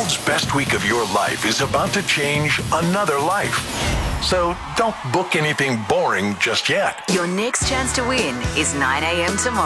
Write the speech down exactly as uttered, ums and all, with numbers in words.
world's best week of your life is about to change another life. So don't book anything boring just yet. Your next chance to win is nine a.m. tomorrow.